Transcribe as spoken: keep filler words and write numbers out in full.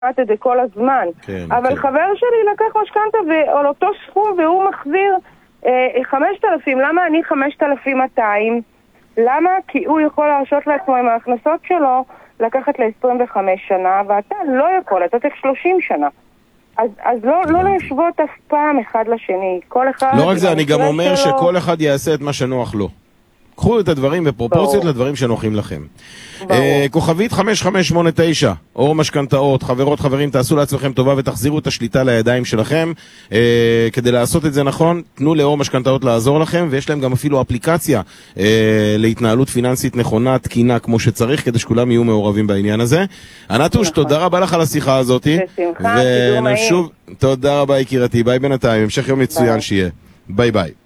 את זה כל הזמן. כן, אבל כן. חבר שלי לקח משכנתה על אותו סכום והוא מחזיר אה, חמשת אלפים. למה אני חמשת אלפים מאתיים? למה? כי הוא יכול להרשות לעצמו עם ההכנסות שלו לקחת ל-עשרים וחמש שנה, ואתה לא יכול, אתה צריך שלושים שנה. אז, אז לא, לא להשוות אף פעם אחד לשני. כל אחד... לא רק זה, אני גם אומר שלו... שכל אחד יעשה את מה שנוח לו. קחו את הדברים בפרופורציות לדברים שנוחים לכם. אה, כוכבית חמש חמש שמונה תשע, אור משכנתאות, חברות, חברים, תעשו לעצמכם טובה ותחזירו את השליטה לידיים שלכם. אה, כדי לעשות את זה נכון, תנו לאור משכנתאות לעזור לכם, ויש להם גם אפילו אפליקציה אה, להתנהלות פיננסית נכונה, תקינה, כמו שצריך, כדי שכולם יהיו מעורבים בעניין הזה. ענתוש, נכון. תודה רבה לך על השיחה הזאת. בשמחה, ונשוב, תודה רבה יקירתי, ביי בינתיים, המשך יום מצוין ביי. שיהיה. ביי ביי.